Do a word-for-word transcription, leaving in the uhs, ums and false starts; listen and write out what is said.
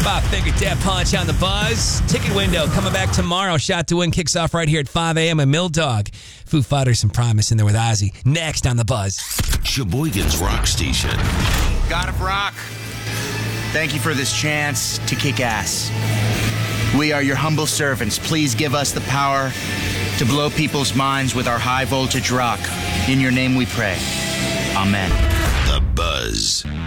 Five Finger Death Punch on the Buzz. Ticket window coming back tomorrow. Shot to Win kicks off right here at five a.m. at Mill Dog. Foo Fighters and Primus in there with Ozzy. Next on the Buzz. Sheboygan's Rock Station. God of Rock, thank you for this chance to kick ass. We are your humble servants. Please give us the power to blow people's minds with our high voltage rock. In your name we pray. Amen. The Buzz.